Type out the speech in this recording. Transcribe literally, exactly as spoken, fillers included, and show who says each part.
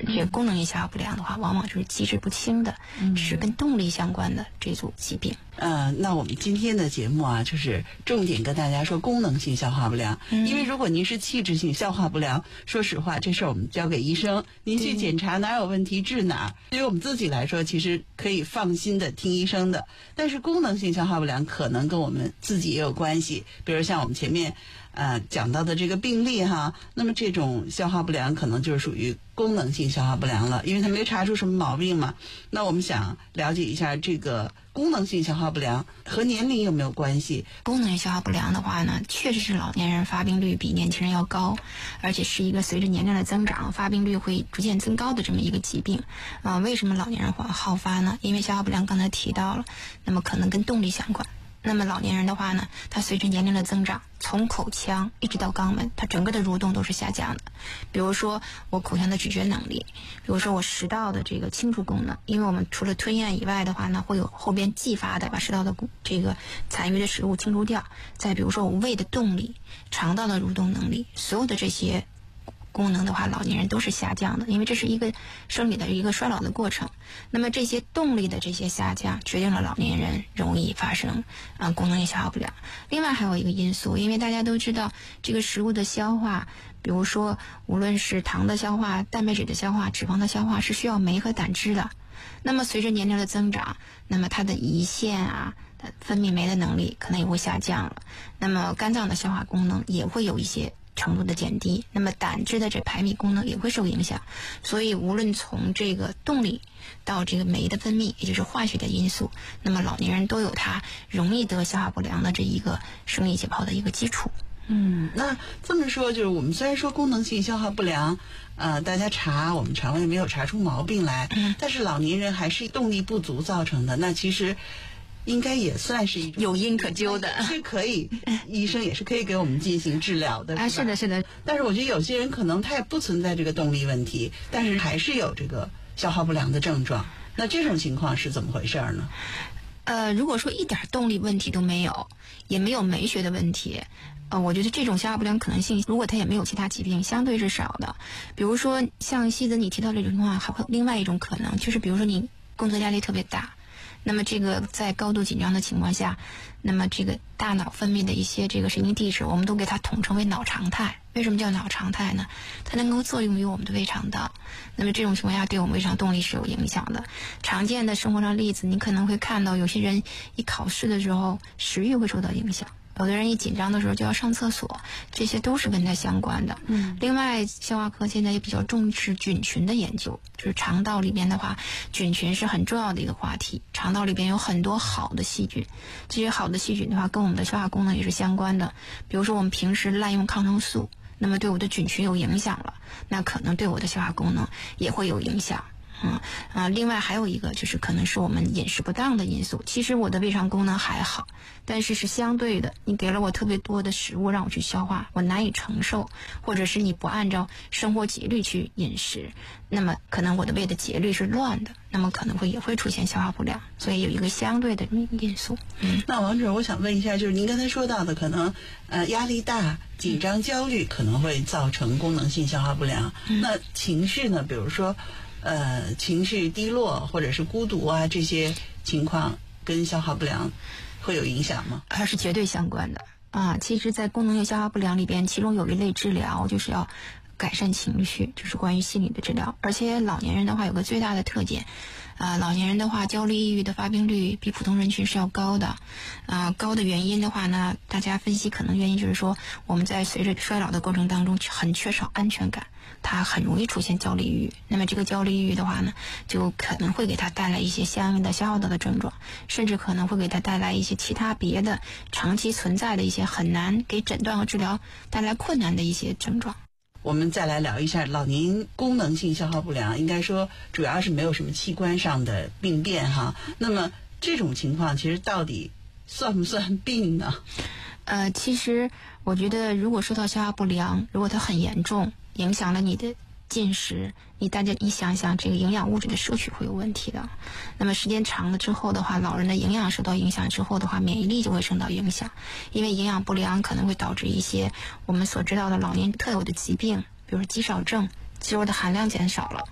Speaker 1: 这个功能性消化不良的话，往往就是机制不清的，
Speaker 2: 嗯、
Speaker 1: 是跟动力相关的这组疾病。
Speaker 2: 呃，那我们今天的节目啊，就是重点跟大家说功能性消化不良，
Speaker 1: 嗯、
Speaker 2: 因为如果您是器质性消化不良，说实话，这事儿我们交给医生，您去检查哪有问题治哪。对于我们自己来说，其实可以放心的听医生的。但是功能性消化不良可能跟我们自己也有关系，比如像我们前面呃讲到的这个病例哈，那么这种消化不良可能就是属于功能性消化不良了，因为它没查出什么毛病嘛。那我们想了解一下这个功能性消化不良和年龄有没有关系？
Speaker 1: 功能性消化不良的话呢，确实是老年人发病率比年轻人要高，而且是一个随着年龄的增长，发病率会逐渐增高的这么一个疾病。啊、呃，为什么老年人会好发呢？因为消化不良刚才提到了，那么可能跟动力相关。那么老年人的话呢，他随着年龄的增长，从口腔一直到肛门，它整个的蠕动都是下降的。比如说我口腔的咀嚼能力，比如说我食道的这个清除功能，因为我们除了吞咽以外的话呢，会有后边继发的把食道的这个残余的食物清除掉。再比如说我胃的动力、肠道的蠕动能力，所有的这些功能的话，老年人都是下降的，因为这是一个生理的一个衰老的过程。那么这些动力的这些下降，决定了老年人容易发生啊、呃、功能性消化不良。另外还有一个因素，因为大家都知道这个食物的消化，比如说无论是糖的消化、蛋白质的消化、脂肪的消化，是需要酶和胆汁的。那么随着年龄的增长，那么它的胰腺啊分泌酶的能力可能也会下降了，那么肝脏的消化功能也会有一些程度的减低，那么胆汁的这排泌功能也会受影响。所以无论从这个动力到这个酶的分泌，也就是化学的因素，那么老年人都有他容易得消化不良的这一个生理解剖的一个基础。
Speaker 2: 嗯，那这么说，就是我们虽然说功能性消化不良，呃，大家查我们肠胃没有查出毛病来，
Speaker 1: 嗯，
Speaker 2: 但是老年人还是动力不足造成的，那其实应该也算是一种
Speaker 1: 有因可究的，
Speaker 2: 是可以，医生也是可以给我们进行治疗的。
Speaker 1: 啊，是的，是的。
Speaker 2: 但是我觉得有些人可能他也不存在这个动力问题，但是还是有这个消化不良的症状。那这种情况是怎么回事呢？
Speaker 1: 呃，如果说一点动力问题都没有，也没有酶学的问题，呃，我觉得这种消化不良可能性，如果他也没有其他疾病，相对是少的。比如说像西子你提到这种情况，还会另外一种可能，就是比如说你工作压力特别大。那么这个在高度紧张的情况下，那么这个大脑分泌的一些这个神经递质，我们都给它统称为脑常态。为什么叫脑常态呢？它能够作用于我们的胃肠道，那么这种情况下对我们胃肠动力是有影响的。常见的生活上例子，你可能会看到有些人一考试的时候食欲会受到影响，有的人一紧张的时候就要上厕所，这些都是跟它相关的。
Speaker 2: 嗯，
Speaker 1: 另外消化科现在也比较重视菌群的研究，就是肠道里边的话，菌群是很重要的一个话题。肠道里边有很多好的细菌，这些好的细菌的话跟我们的消化功能也是相关的。比如说我们平时滥用抗生素，那么对我的菌群有影响了，那可能对我的消化功能也会有影响。嗯啊，另外还有一个就是可能是我们饮食不当的因素。其实我的胃肠功能还好，但是是相对的，你给了我特别多的食物让我去消化，我难以承受，或者是你不按照生活节律去饮食，那么可能我的胃的节律是乱的，那么可能会也会出现消化不良，所以有一个相对的因素。嗯，
Speaker 2: 那王主任，我想问一下，就是您刚才说到的，可能呃压力大、紧张、焦虑可能会造成功能性消化不良。
Speaker 1: 嗯、
Speaker 2: 那情绪呢？比如说。呃，情绪低落或者是孤独啊，这些情况跟消化不良会有影响吗？
Speaker 1: 它是绝对相关的啊。其实，在功能性消化不良里边，其中有一类治疗就是要改善情绪，就是关于心理的治疗。而且老年人的话有个最大的特点，啊，老年人的话焦虑抑郁的发病率比普通人群是要高的。啊，高的原因的话呢，大家分析可能原因就是说我们在随着衰老的过程当中很缺少安全感，它很容易出现焦虑抑郁。那么这个焦虑抑郁的话呢，就可能会给他带来一些相应的消耗道的症状，甚至可能会给他带来一些其他别的长期存在的一些很难给诊断和治疗带来困难的一些症状。
Speaker 2: 我们再来聊一下老年功能性消化不良，应该说主要是没有什么器官上的病变哈。那么这种情况其实到底算不算病呢？
Speaker 1: 呃，其实我觉得如果说到消化不良，如果它很严重，影响了你的进食，你大家你想想这个营养物质的摄取会有问题的。那么时间长了之后的话，老人的营养受到影响之后的话，免疫力就会受到影响，因为营养不良可能会导致一些我们所知道的老年特有的疾病，比如肌少症，肌肉的含量减少了，